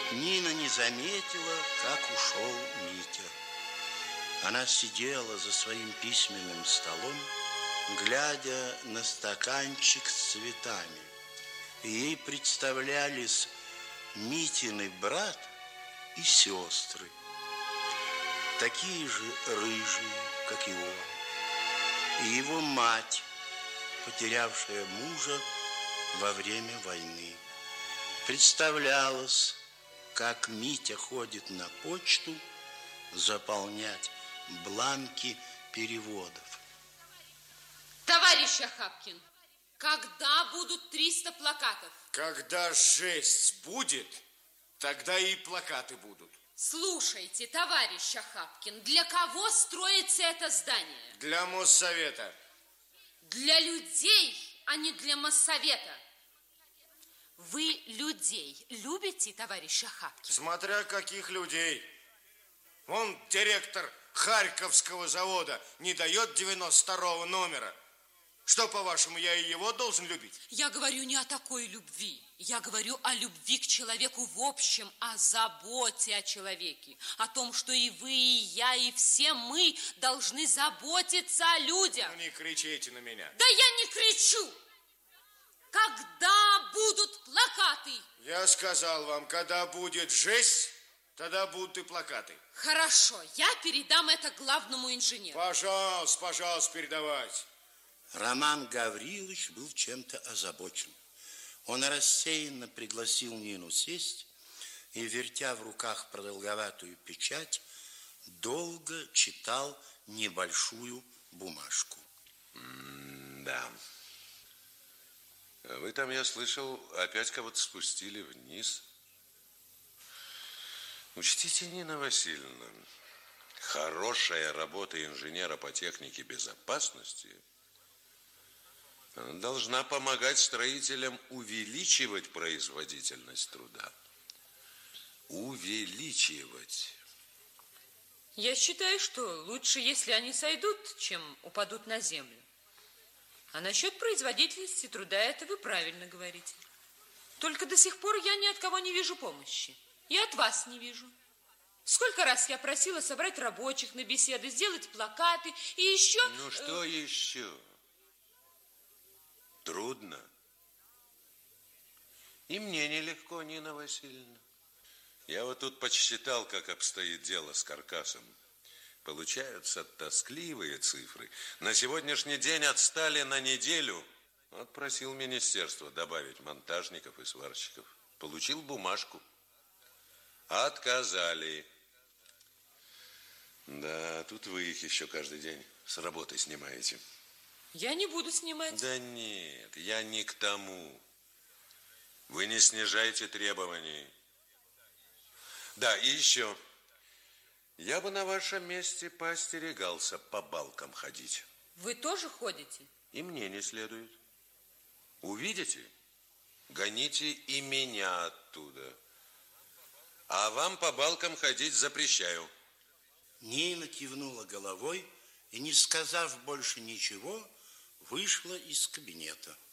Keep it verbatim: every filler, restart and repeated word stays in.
Нина не заметила, как ушел Митя. Она сидела за своим письменным столом, глядя на стаканчик с цветами. И ей представлялись Митины брат и сестры, такие же рыжие, как и он, и его мать, потерявшая мужа во время войны. Представлялось, как Митя ходит на почту заполнять бланки переводов. Товарищ Охапкин, когда будут триста плакатов? Когда жесть будет, тогда и плакаты будут. Слушайте, товарищ Охапкин, для кого строится это здание? Для Моссовета. Для людей, а не для Моссовета. Вы людей любите, товарищ Охапкин? Смотря каких людей. Вон директор Харьковского завода не дает девяносто второго номера. Что, по-вашему, я и его должен любить? Я говорю не о такой любви. Я говорю о любви к человеку в общем, о заботе о человеке. О том, что и вы, и я, и все мы должны заботиться о людях. Ну, не кричите на меня. Да я не кричу. Когда будут плакаты? Я сказал вам, когда будет жесть, тогда будут и плакаты. Хорошо, я передам это главному инженеру. Пожалуйста, пожалуйста, передавайте. Роман Гаврилович был чем-то озабочен. Он рассеянно пригласил Нину сесть и, вертя в руках продолговатую печать, долго читал небольшую бумажку. М-да. Вы там, я слышал, опять кого-то спустили вниз. Учтите, Нина Васильевна, хорошая работа инженера по технике безопасности должна помогать строителям увеличивать производительность труда. Увеличивать. Я считаю, что лучше, если они сойдут, чем упадут на землю. А насчет производительности труда, это вы правильно говорите. Только до сих пор я ни от кого не вижу помощи. И от вас не вижу. Сколько раз я просила собрать рабочих на беседы, сделать плакаты и еще... Ну, что еще? Трудно. И мне нелегко, Нина Васильевна. Я вот тут подсчитал, как обстоит дело с каркасом. Получаются тоскливые цифры. На сегодняшний день отстали на неделю. Вот просил министерство добавить монтажников и сварщиков. Получил бумажку. Отказали. Да, тут вы их еще каждый день с работы снимаете. Я не буду снимать. Да нет, я не к тому. Вы не снижайте требований. Да, и еще. Я бы на вашем месте поостерегался по балкам ходить. Вы тоже ходите? И мне не следует. Увидите? Гоните и меня оттуда. А вам по балкам ходить запрещаю. Нина кивнула головой и, не сказав больше ничего, вышла из кабинета.